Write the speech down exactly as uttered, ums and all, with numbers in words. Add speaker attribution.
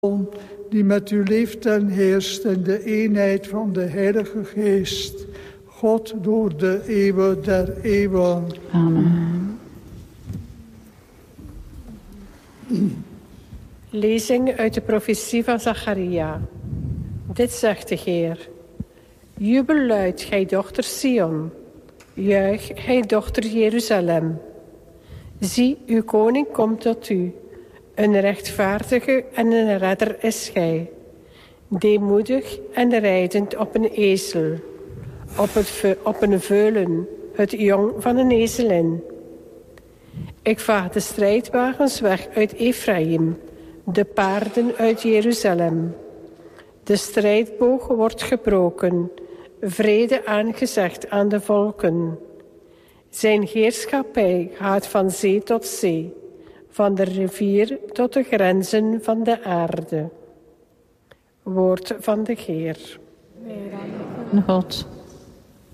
Speaker 1: die met u leeft en heerst in de eenheid van de Heilige Geest, God door de eeuwen der eeuwen.
Speaker 2: Amen.
Speaker 3: Lezing uit de profetie van Zacharia. Dit zegt de Heer. Jubel luid, gij dochter Sion. Juich, gij dochter Jeruzalem. Zie, uw koning komt tot u. Een rechtvaardige en een redder is gij. Deemoedig en rijdend op een ezel. Op, het, op een veulen, het jong van een ezelin. Ik vaag de strijdwagens weg uit Ephraim, de paarden uit Jeruzalem. De strijdboog wordt gebroken, vrede aangezegd aan de volken. Zijn heerschappij gaat van zee tot zee, van de rivier tot de grenzen van de aarde. Woord van de Heer.
Speaker 2: God.